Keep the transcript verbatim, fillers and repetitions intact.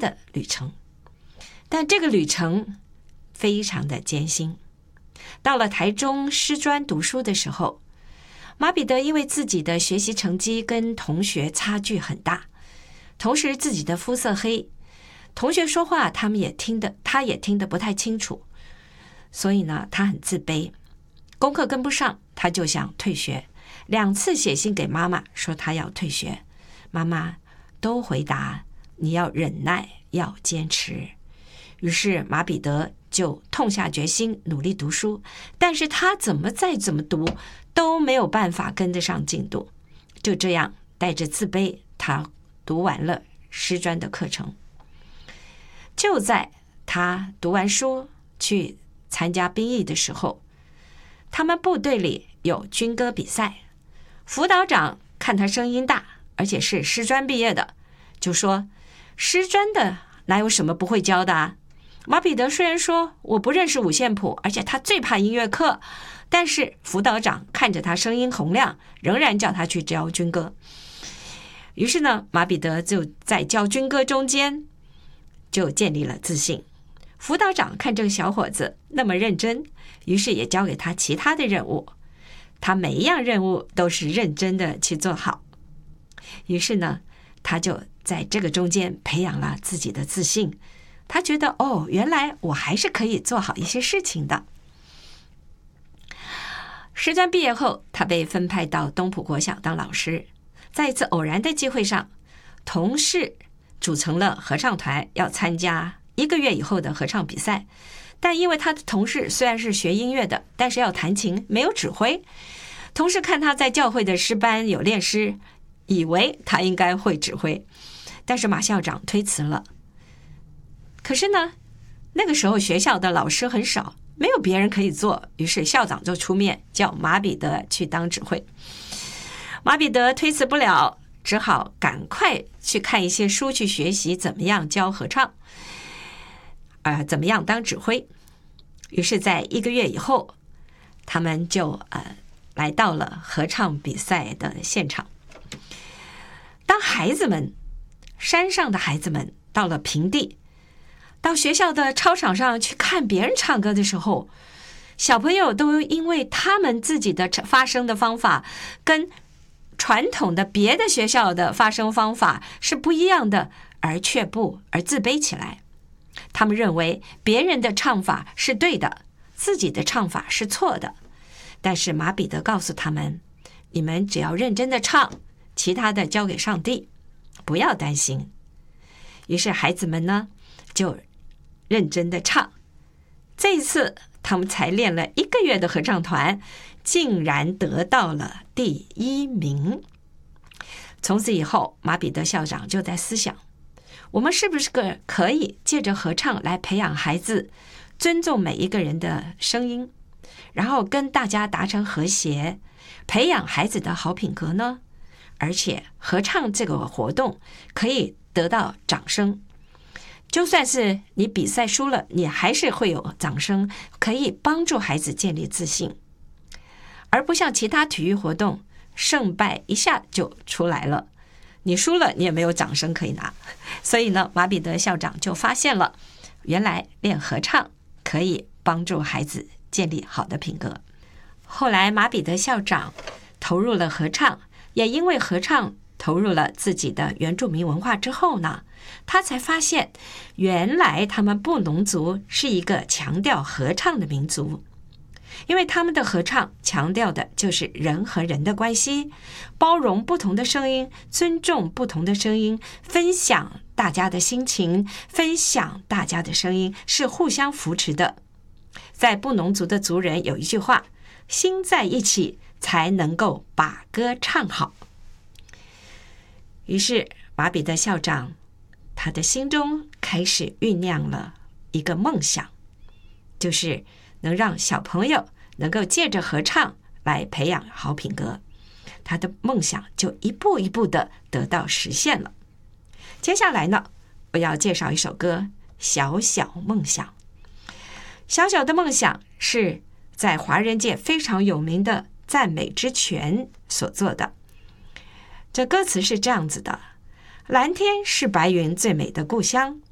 的旅程。但这个旅程非常的艰辛。到了台中师专读书的时候，马彼得因为自己的学习成绩跟同学差距很大，同时自己的肤色黑，同学说话他们也听得他也听得不太清楚，所以呢他很自卑，功课跟不上他就想退学，两次写信给妈妈说他要退学，妈妈都回答你要忍耐，要坚持。于是马彼得就痛下决心努力读书，但是他怎么再怎么读都没有办法跟得上进度。就这样带着自卑，他读完了师专的课程。就在他读完书去参加兵役的时候，他们部队里有军歌比赛，辅导长看他声音大，而且是师专毕业的，就说师专的哪有什么不会教的啊？马彼得虽然说我不认识五线谱，而且他最怕音乐课，但是辅导长看着他声音洪亮，仍然叫他去教军歌。于是呢，马彼得就在教军歌中间就建立了自信。辅导长看这个小伙子那么认真，于是也交给他其他的任务，他每一样任务都是认真的去做好。于是呢，他就在这个中间培养了自己的自信，他觉得哦，原来我还是可以做好一些事情的。师专毕业后，他被分派到东埔国小当老师。在一次偶然的机会上，同事组成了合唱团，要参加一个月以后的合唱比赛。但因为他的同事虽然是学音乐的，但是要弹琴，没有指挥。同事看他在教会的诗班有练诗，以为他应该会指挥，但是马校长推辞了。可是呢，那个时候学校的老师很少，没有别人可以做，于是校长就出面叫马彼得去当指挥。马彼得推辞不了，只好赶快去看一些书，去学习怎么样教合唱，呃，怎么样当指挥。于是在一个月以后，他们就呃来到了合唱比赛的现场。当孩子们，山上的孩子们到了平地，到学校的操场上去看别人唱歌的时候，小朋友都因为他们自己的发声的方法跟传统的别的学校的发声方法是不一样的，而却步，而自卑起来。他们认为别人的唱法是对的，自己的唱法是错的。但是马彼得告诉他们，你们只要认真的唱，其他的交给上帝，不要担心。于是孩子们呢就认真的唱。这一次他们才练了一个月的合唱团，竟然得到了第一名。从此以后，马彼得校长就在思想，我们是不是个可以借着合唱来培养孩子尊重每一个人的声音，然后跟大家达成和谐，培养孩子的好品格呢？而且合唱这个活动可以得到掌声，就算是你比赛输了，你还是会有掌声，可以帮助孩子建立自信，而不像其他体育活动，胜败一下就出来了，你输了你也没有掌声可以拿。所以呢，马彼得校长就发现了，原来练合唱可以帮助孩子建立好的品格。后来马彼得校长投入了合唱，也因为合唱投入了自己的原住民文化之后呢，他才发现原来他们布农族是一个强调合唱的民族。因为他们的合唱强调的就是人和人的关系，包容不同的声音，尊重不同的声音，分享大家的心情，分享大家的声音，是互相扶持的。在布农族的族人有一句话，心在一起才能够把歌唱好。于是马彼得校长他的心中开始酝酿了一个梦想，就是能让小朋友能够借着合唱来培养好品格。他的梦想就一步一步的得到实现了。接下来呢，我要介绍一首歌《小小梦想》。小小的梦想是在华人界非常有名的赞美之泉所做的。这歌词是这样子的：蓝天是白云最美的故乡，